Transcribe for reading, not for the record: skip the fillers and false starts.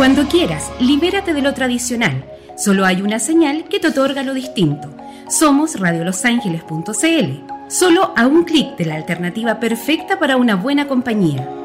Cuando quieras, libérate de lo tradicional. Solo hay una señal que te otorga lo distinto. Somos radiolosangeles.cl. Solo a un clic de la alternativa perfecta para una buena compañía.